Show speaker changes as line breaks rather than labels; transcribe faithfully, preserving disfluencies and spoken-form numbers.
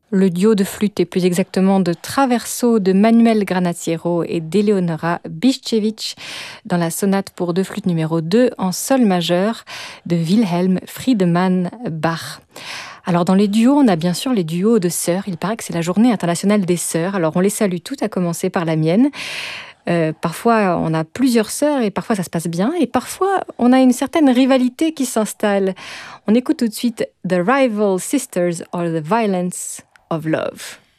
Le duo de flûte, et plus exactement de traverso de Manuel Granatiero et d'Eleonora Biszewicz dans la sonate pour deux flûtes numéro deux en sol majeur de Wilhelm Friedemann Bach. Alors dans les duos, on a bien sûr les duos de sœurs. Il paraît que c'est la journée internationale des sœurs. Alors on les salue toutes, à commencer par la mienne. Euh, parfois, on a plusieurs sœurs et parfois ça se passe bien. Et parfois, on a une certaine rivalité qui s'installe. On écoute tout de suite The Rival Sisters or the Violence of Love.